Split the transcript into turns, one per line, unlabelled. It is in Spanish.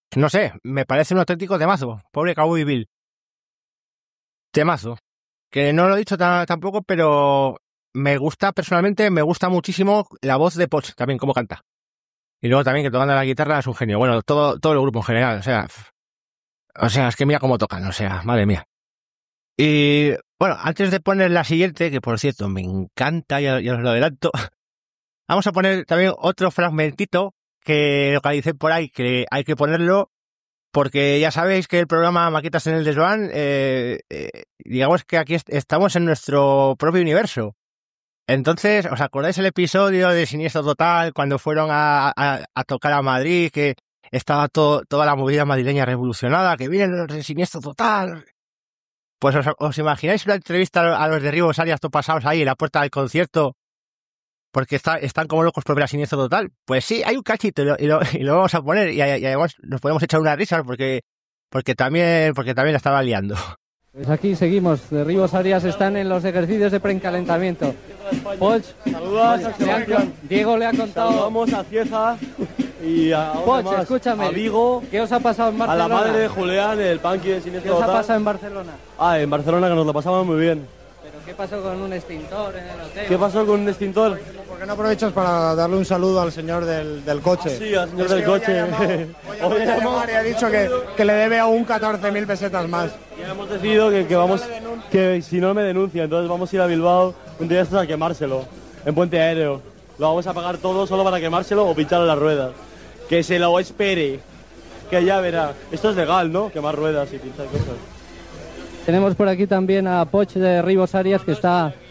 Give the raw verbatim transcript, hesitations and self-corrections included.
no sé, me parece un auténtico temazo. Pobre Cowboy Bill. Temazo. Que no lo he dicho ta- tampoco, pero me gusta, personalmente, me gusta muchísimo la voz de Poch, también, cómo canta. Y luego también que tocando la guitarra es un genio. Bueno, todo, todo el grupo en general, o sea, pf, o sea, es que mira cómo tocan, o sea, madre mía. Y bueno, antes de poner la siguiente, que por cierto me encanta, ya, ya os lo adelanto, vamos a poner también otro fragmentito que localicé por ahí, que hay que ponerlo, porque ya sabéis que el programa Maquetas en el Desván, eh, eh, digamos que aquí est- estamos en nuestro propio universo. Entonces, ¿os acordáis el episodio de Siniestro Total cuando fueron a, a, a tocar a Madrid, que estaba todo, toda la movida madrileña revolucionada, que vienen los de Siniestro Total? Pues os, os imagináis una entrevista a los de Rivos Arias todos pasados ahí en la puerta del concierto, porque está, están como locos por ver a Siniestro Total. Pues sí, hay un cachito y lo, y lo, y lo vamos a poner, y, y además nos podemos echar una risa porque, porque también, porque también la estaba liando.
Pues aquí seguimos, de Rivos Arias están en los ejercicios de precalentamiento. Poch,
Saludos,
le han con- Diego le ha contado.
saludamos a Cieza y a,
Poch,
más,
escúchame,
a Vigo,
¿qué os ha pasado en
a
Barcelona?
la madre de Julián, el punky de
¿Qué
Siniestro
os ha
Total.
pasado en Barcelona?
Ah, en Barcelona que nos lo pasamos muy bien.
¿Pero qué pasó con un extintor en el hotel?
¿Qué pasó con un extintor?
¿Por qué no aprovechas para darle un saludo al señor del, del coche?
Sí, al señor
Es
del
que hoy
coche.
ha llamado- Hoy ha llamado y ha dicho que, que le debe aún catorce mil pesetas más.
Ya hemos decidido que, que vamos, que si no me denuncia, entonces vamos a ir a Bilbao un día estos a quemárselo, en Puente Aéreo. Lo vamos a pagar todo solo para quemárselo o pincharle las ruedas. Que se lo espere, que ya verá. Esto es legal, ¿no? Quemar ruedas y pinchar cosas.
Tenemos por aquí también a Poch de Rivos Arias, que está